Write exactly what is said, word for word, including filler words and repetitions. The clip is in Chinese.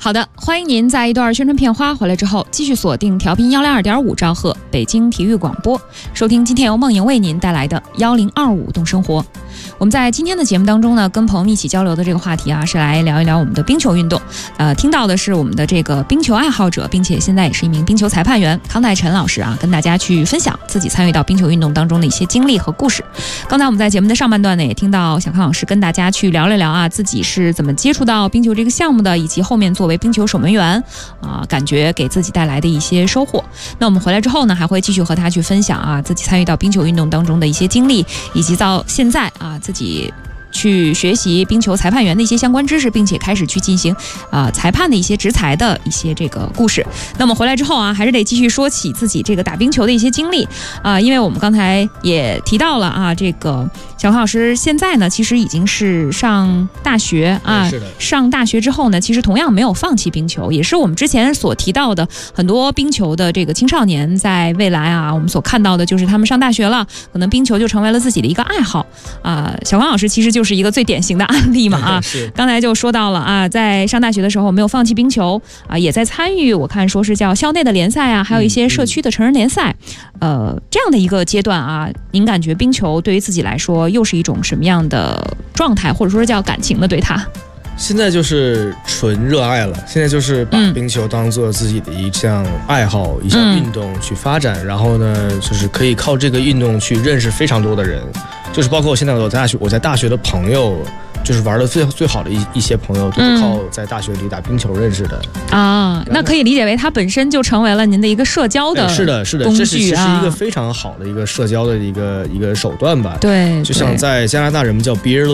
好的，欢迎您在一段宣传片花回来之后，继续锁定调频幺零二点五兆赫北京体育广播，收听今天由梦莹为您带来的幺零二五动生活。我们在今天的节目当中呢，跟朋友们一起交流的这个话题啊，是来聊一聊我们的冰球运动。呃，听到的是我们的这个冰球爱好者，并且现在也是一名冰球裁判员康泰臣老师啊，跟大家去分享自己参与到冰球运动当中的一些经历和故事。刚才我们在节目的上半段呢，也听到小康老师跟大家去聊了聊啊，自己是怎么接触到冰球这个项目的，以及后面作为冰球守门员啊，感觉给自己带来的一些收获。那我们回来之后呢，还会继续和他去分享啊，自己参与到冰球运动当中的一些经历，以及到现在啊自己去学习冰球裁判员的一些相关知识，并且开始去进行啊、呃、裁判的一些执裁的一些这个故事。那么回来之后啊，还是得继续说起自己这个打冰球的一些经历啊、呃，因为我们刚才也提到了啊，这个小康老师现在呢，其实已经是上大学啊， 是的。 上大学之后呢，其实同样没有放弃冰球，也是我们之前所提到的很多冰球的这个青少年，在未来啊，我们所看到的就是他们上大学了，可能冰球就成为了自己的一个爱好啊、呃。小康老师其实就就是一个最典型的案例嘛啊，刚才就说到了啊，在上大学的时候没有放弃冰球啊，也在参与，我看说是叫校内的联赛啊，还有一些社区的成人联赛，嗯嗯、呃，这样的一个阶段啊，您感觉冰球对于自己来说又是一种什么样的状态，或者说是叫感情的对它？ 现在就是纯热爱了，现在就是把冰球当做自己的一项爱好、嗯、一项运动去发展、嗯、然后呢就是可以靠这个运动去认识非常多的人，就是包括我现在我在大学我在大学的朋友，就是玩的最最好的一一些朋友都是靠在大学里打冰球认识的、嗯、 啊，那可以理解为它本身就成为了您的一个社交的工具、啊、 是的是的，这是其实一个非常好的一个社交的一个一个手段吧。 对， 就像在加拿大人们叫 beer